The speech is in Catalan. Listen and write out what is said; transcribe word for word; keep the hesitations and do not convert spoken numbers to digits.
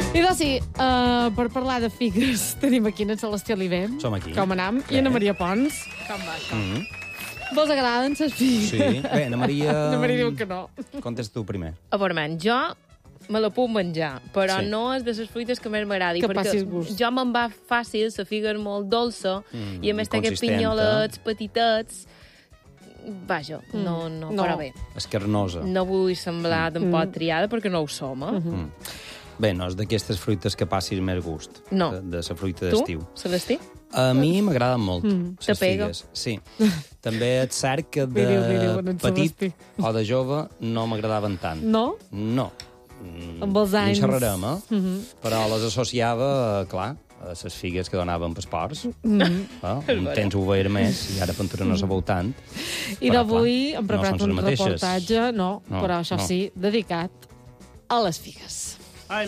I doncs sí, uh, per parlar de figues, tenim aquí en Celestià Livem. Som aquí. Com anam? I Anna Maria Pons. Com va, això? Mm -hmm. Vos agraden les figues? Sí. Bé, Anna Maria... Anna Maria diu que no. Contesta tu primer. A veure, man, jo me la puc menjar, però Sí. no és de les fruites que més m'agradi. Que perquè passis gust. jo me'n va fàcil, la figa és molt dolça, Mm, i a més té aquests consistent, pinyolets petitets. Vaja, no, no, No. farà bé. Escarnosa. No vull semblar tampoc triada, perquè no ho som, eh? Mm. Bé, no és d'aquestes fruites que passis més gust. No. De, de la fruita Tu, d'estiu. Celestí? A mi m'agraden molt, Mm. les Te pega. figues. Sí. També és cert que de Li diu, li diu, en petit Celestí. o de jove no m'agradaven tant. No? No. Mm, Amb els anys. En xerrarem, eh? Mm -hmm. Però les associava, clar, a les figues que donaven pels ports. Mm -hmm. Eh? Un temps ho veia més i ara Ventura no sabeu tant. I Però, d'avui clar, hem no preparat són un les mateixes. reportatge, no, No, però això no. sí, dedicat a les figues.